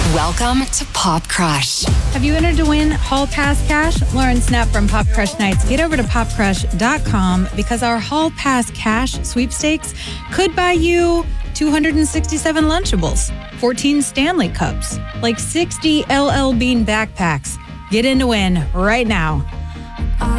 Welcome to Pop Crush. Have you entered to win Hall Pass Cash? Lauren Snap from Pop Crush Nights. Get over to popcrush.com because our Hall Pass Cash sweepstakes could buy you 267 Lunchables, 14 Stanley Cups, like 60 LL Bean backpacks. Get in to win right now.